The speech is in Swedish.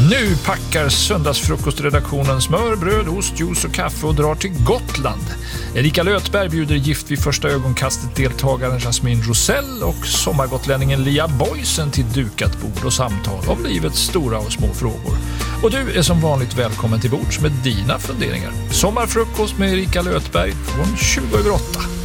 Nu packar söndagsfrukostredaktionen smör, bröd, ost, juice och kaffe och drar till Gotland. Erika Lötberg bjuder gift vid första ögonkastet deltagaren Jasmine Rosell och sommargotlänningen Lia Boysen till dukat bord och samtal om livets stora och små frågor. Och du är som vanligt välkommen till bords med dina funderingar. Sommarfrukost med Erika Lötberg från 2008.